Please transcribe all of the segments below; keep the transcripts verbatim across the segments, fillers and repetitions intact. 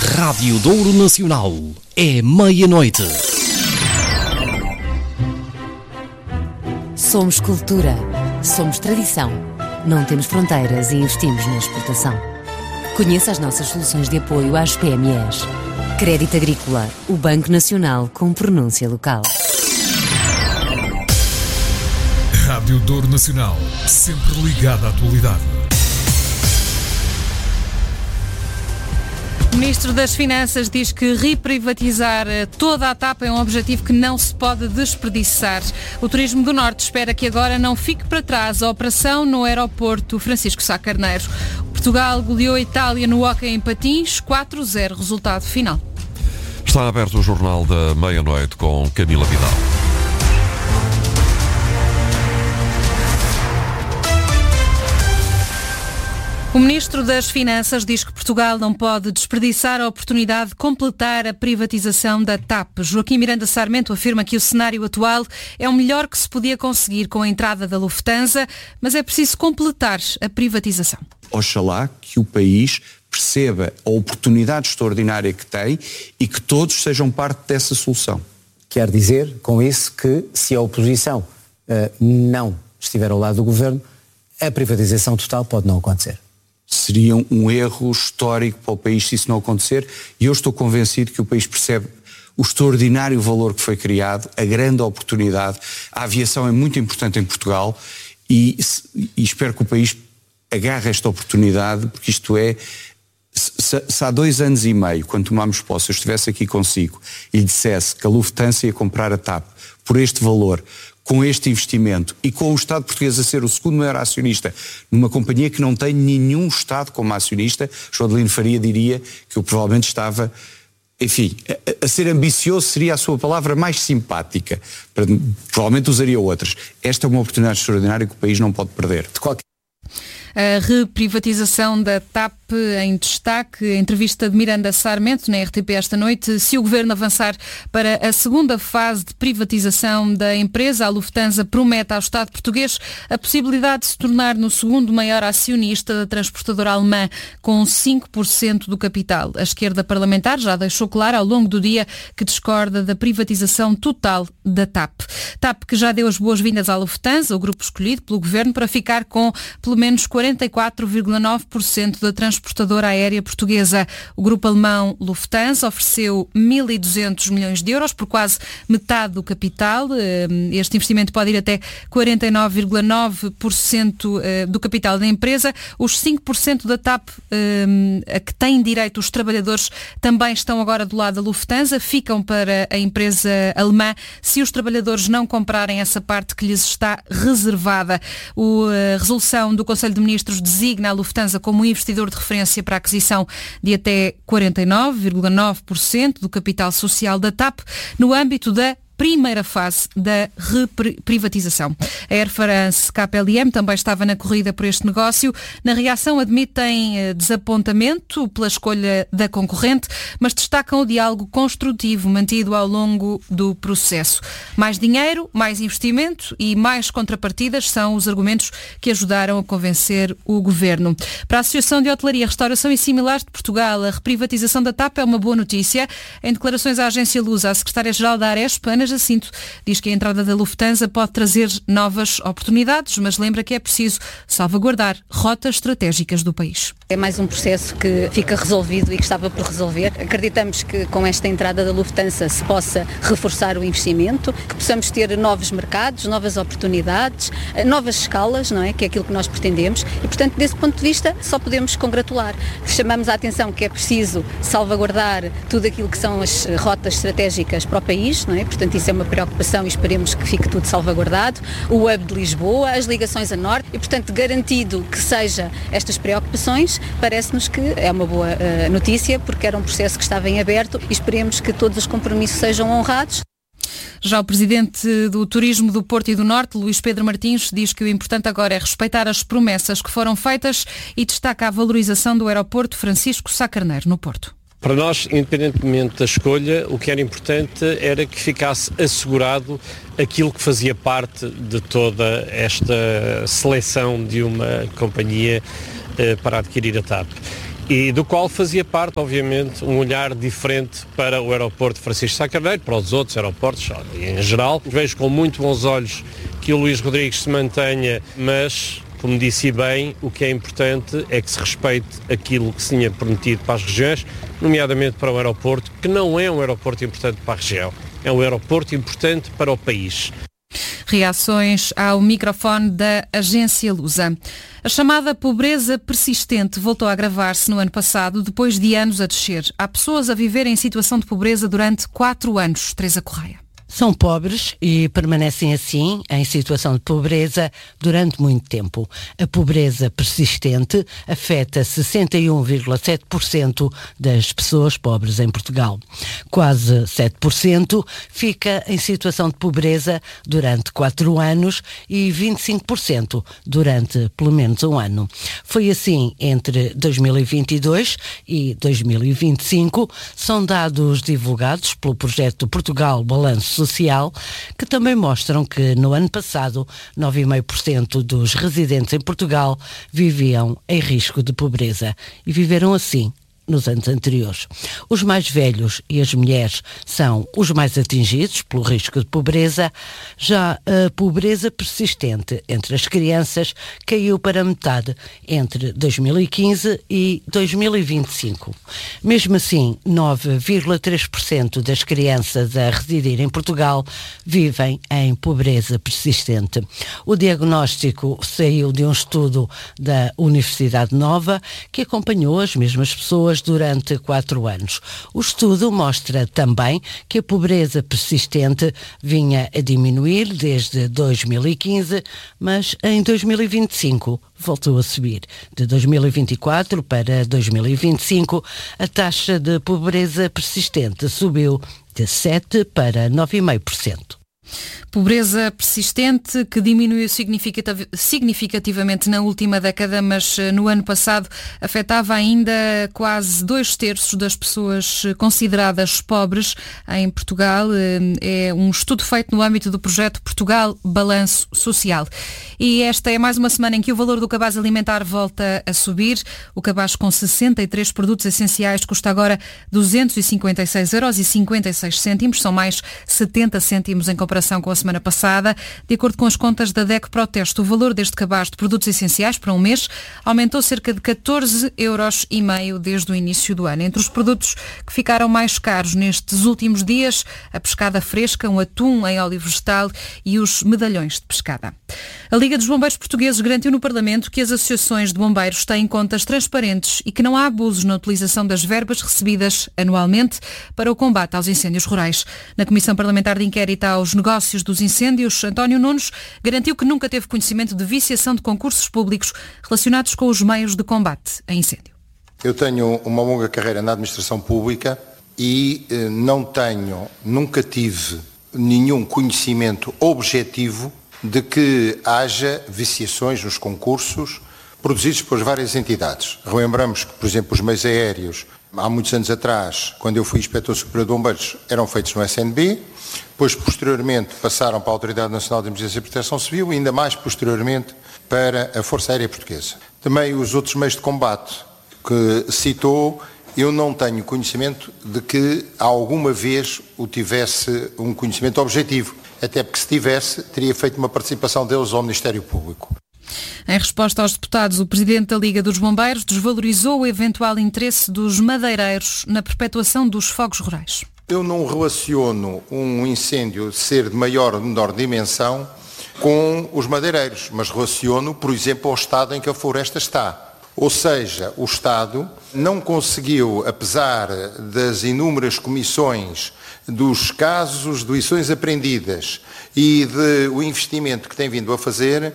Rádio Douro Nacional. É meia-noite. Somos cultura. Somos tradição. Não temos fronteiras e investimos na exportação. Conheça as nossas soluções de apoio às P M Es. Crédito Agrícola, o Banco Nacional com pronúncia local. Rádio Douro Nacional, sempre ligada à atualidade. O Ministro das Finanças diz que reprivatizar toda a TAP é um objetivo que não se pode desperdiçar. O Turismo do Norte espera que agora não fique para trás a operação no aeroporto Francisco Sá Carneiro. Portugal goleou a Itália no hóquei em patins, quatro a zero, resultado final. Está aberto o Jornal da Meia-Noite com Camila Vidal. O Ministro das Finanças diz que Portugal não pode desperdiçar a oportunidade de completar a privatização da TAP. Joaquim Miranda Sarmento afirma que o cenário atual é o melhor que se podia conseguir com a entrada da Lufthansa, mas é preciso completar a privatização. Oxalá que o país perceba a oportunidade extraordinária que tem e que todos sejam parte dessa solução. Quer dizer, com isso, que se a oposição uh, não estiver ao lado do governo, a privatização total pode não acontecer. Seria um erro histórico para o país se isso não acontecer, e eu estou convencido que o país percebe o extraordinário valor que foi criado, a grande oportunidade. A aviação é muito importante em Portugal e, e espero que o país agarre esta oportunidade, porque isto é, se, se há dois anos e meio, quando tomámos posse, eu estivesse aqui consigo e lhe dissesse que a Lufthansa ia comprar a TAP por este valor, com este investimento e com o Estado português a ser o segundo maior acionista numa companhia que não tem nenhum Estado como acionista, João Adelino Faria diria que eu provavelmente estava, enfim, a, a ser ambicioso seria a sua palavra mais simpática, provavelmente usaria outras. Esta é uma oportunidade extraordinária que o país não pode perder. De qualquer... A reprivatização da TAP em destaque, a entrevista de Miranda Sarmento na R T P esta noite. Se o Governo avançar para a segunda fase de privatização da empresa, a Lufthansa promete ao Estado português a possibilidade de se tornar no segundo maior acionista da transportadora alemã, com cinco por cento do capital. A esquerda parlamentar já deixou claro ao longo do dia que discorda da privatização total da TAP. TAP que já deu as boas-vindas à Lufthansa, o grupo escolhido pelo Governo, para ficar com pelo menos quarenta e quatro vírgula nove por cento da transportadora aérea portuguesa. O grupo alemão Lufthansa ofereceu mil e duzentos milhões de euros por quase metade do capital. Este investimento pode ir até quarenta e nove vírgula nove por cento do capital da empresa. Os cinco por cento da TAP a que têm direito os trabalhadores também estão agora do lado da Lufthansa, ficam para a empresa alemã se os trabalhadores não comprarem essa parte que lhes está reservada. A resolução do Conselho de Ministros designa a Lufthansa como um investidor de referência para a aquisição de até quarenta e nove vírgula nove por cento do capital social da TAP no âmbito da primeira fase da reprivatização. A Air France K L M também estava na corrida por este negócio. Na reação admitem desapontamento pela escolha da concorrente, mas destacam o diálogo construtivo mantido ao longo do processo. Mais dinheiro, mais investimento e mais contrapartidas são os argumentos que ajudaram a convencer o Governo. Para a Associação de Hotelaria, Restauração e Similares de Portugal, a reprivatização da TAP é uma boa notícia. Em declarações à agência Lusa, a secretária-geral da Aresp, Ana Jacinto, diz que a entrada da Lufthansa pode trazer novas oportunidades, mas lembra que é preciso salvaguardar rotas estratégicas do país. É mais um processo que fica resolvido e que estava por resolver. Acreditamos que com esta entrada da Lufthansa se possa reforçar o investimento, que possamos ter novos mercados, novas oportunidades, novas escalas, não é? Que é aquilo que nós pretendemos e, portanto, desse ponto de vista, só podemos congratular. Chamamos a atenção que é preciso salvaguardar tudo aquilo que são as rotas estratégicas para o país, não é? Portanto, isso é uma preocupação e esperemos que fique tudo salvaguardado. O hub de Lisboa, as ligações a norte e, portanto, garantido que seja estas preocupações, parece-nos que é uma boa uh, notícia, porque era um processo que estava em aberto e esperemos que todos os compromissos sejam honrados. Já o presidente do Turismo do Porto e do Norte, Luís Pedro Martins, diz que o importante agora é respeitar as promessas que foram feitas e destaca a valorização do aeroporto Francisco Sá Carneiro, no Porto. Para nós, independentemente da escolha, o que era importante era que ficasse assegurado aquilo que fazia parte de toda esta seleção de uma companhia eh, para adquirir a TAP. e do qual fazia parte, obviamente, um olhar diferente para o aeroporto Francisco Sá Carneiro, para os outros aeroportos em geral. Vejo com muito bons olhos que o Luís Rodrigues se mantenha, mas, como disse bem, o que é importante é que se respeite aquilo que se tinha prometido para as regiões, nomeadamente para o aeroporto, que não é um aeroporto importante para a região, é um aeroporto importante para o país. Reações ao microfone da agência Lusa. A chamada pobreza persistente voltou a agravar-se no ano passado, depois de anos a descer. Há pessoas a viver em situação de pobreza durante quatro anos. Teresa Correia. São pobres e permanecem assim, em situação de pobreza, durante muito tempo. A pobreza persistente afeta sessenta e um vírgula sete por cento das pessoas pobres em Portugal. Quase sete por cento fica em situação de pobreza durante quatro anos e vinte e cinco por cento durante pelo menos um ano. Foi assim entre dois mil e vinte e dois e dois mil e vinte e cinco, são dados divulgados pelo projeto Portugal Balanço Social, que também mostram que no ano passado nove vírgula cinco por cento dos residentes em Portugal viviam em risco de pobreza e viveram assim nos anos anteriores. Os mais velhos e as mulheres são os mais atingidos pelo risco de pobreza. Já a pobreza persistente entre as crianças caiu para metade entre dois mil e quinze e dois mil e vinte e cinco. Mesmo assim, nove vírgula três por cento das crianças a residir em Portugal vivem em pobreza persistente. O diagnóstico saiu de um estudo da Universidade Nova, que acompanhou as mesmas pessoas durante quatro anos. O estudo mostra também que a pobreza persistente vinha a diminuir desde dois mil e quinze, mas em dois mil e vinte e cinco voltou a subir. De dois mil e vinte e quatro para dois mil e vinte e cinco, a taxa de pobreza persistente subiu de sete para nove vírgula cinco por cento. Pobreza persistente que diminuiu significativamente na última década, mas no ano passado afetava ainda quase dois terços das pessoas consideradas pobres em Portugal. É um estudo feito no âmbito do projeto Portugal Balanço Social. E esta é mais uma semana em que o valor do cabaz alimentar volta a subir. O cabaz com sessenta e três produtos essenciais custa agora duzentos e cinquenta e seis euros e cinquenta e seis cêntimos, são mais setenta cêntimos em comparação com a semana passada. De acordo com as contas da D E C Proteste, o valor deste cabaz de produtos essenciais para um mês aumentou cerca de catorze euros e meio desde o início do ano. Entre os produtos que ficaram mais caros nestes últimos dias, a pescada fresca, um atum em óleo vegetal e os medalhões de pescada. A Liga dos Bombeiros Portugueses garantiu no Parlamento que as associações de bombeiros têm contas transparentes e que não há abusos na utilização das verbas recebidas anualmente para o combate aos incêndios rurais. Na Comissão Parlamentar de Inquérito aos Negócios dos Incêndios, António Nunes garantiu que nunca teve conhecimento de viciação de concursos públicos relacionados com os meios de combate a incêndio. Eu tenho uma longa carreira na administração pública e eh, não tenho, nunca tive nenhum conhecimento objetivo de que haja viciações nos concursos produzidos por várias entidades. Relembramos que, por exemplo, os meios aéreos, há muitos anos atrás, quando eu fui inspetor superior de bombeiros, eram feitos no S N B, depois, posteriormente, passaram para a Autoridade Nacional de Emergência e Proteção Civil e ainda mais posteriormente para a Força Aérea Portuguesa. Também os outros meios de combate que citou, eu não tenho conhecimento de que alguma vez o tivesse um conhecimento objetivo, até porque se tivesse, teria feito uma participação deles ao Ministério Público. Em resposta aos deputados, o Presidente da Liga dos Bombeiros desvalorizou o eventual interesse dos madeireiros na perpetuação dos fogos rurais. Eu não relaciono um incêndio ser de maior ou menor dimensão com os madeireiros, mas relaciono, por exemplo, ao estado em que a floresta está. Ou seja, o Estado não conseguiu, apesar das inúmeras comissões, dos casos de lições aprendidas e do investimento que tem vindo a fazer,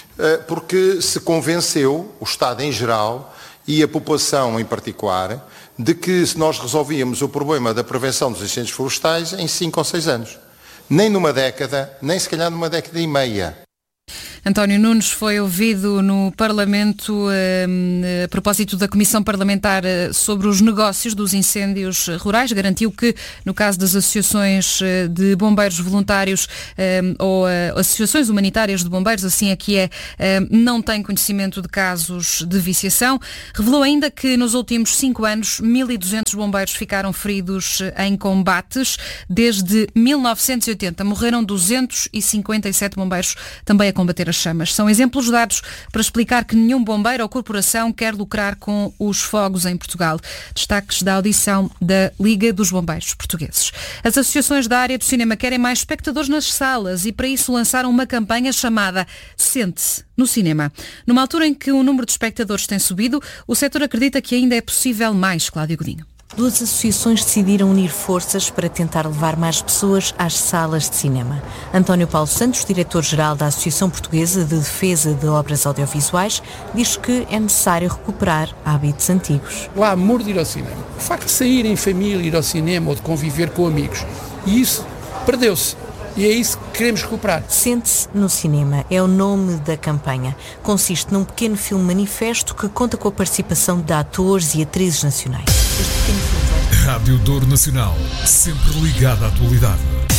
porque se convenceu, o Estado em geral e a população em particular, de que se nós resolvíamos o problema da prevenção dos incêndios florestais em cinco ou seis anos. Nem numa década, nem se calhar numa década e meia. António Nunes foi ouvido no Parlamento a propósito da Comissão Parlamentar sobre os negócios dos incêndios rurais. Garantiu que, no caso das associações de bombeiros voluntários ou associações humanitárias de bombeiros, assim aqui é, não tem conhecimento de casos de viciação. Revelou ainda que nos últimos cinco anos mil e duzentos bombeiros ficaram feridos em combates. Desde mil novecentos e oitenta morreram duzentos e cinquenta e sete bombeiros também a combater as chamas. São exemplos dados para explicar que nenhum bombeiro ou corporação quer lucrar com os fogos em Portugal. Destaques da audição da Liga dos Bombeiros Portugueses. As associações da área do cinema querem mais espectadores nas salas e para isso lançaram uma campanha chamada Sente-se no Cinema. Numa altura em que o número de espectadores tem subido, o setor acredita que ainda é possível mais. Cláudio Godinho. Duas associações decidiram unir forças para tentar levar mais pessoas às salas de cinema. António Paulo Santos, diretor-geral da Associação Portuguesa de Defesa de Obras Audiovisuais, diz que é necessário recuperar hábitos antigos. O amor de ir ao cinema, o facto de sair em família, ir ao cinema ou de conviver com amigos, e isso perdeu-se. E é isso que queremos recuperar. Sente-se no Cinema é o nome da campanha. Consiste num pequeno filme manifesto que conta com a participação de atores e atrizes nacionais. Este pequeno filme... Rádio Douro Nacional, sempre ligada à atualidade.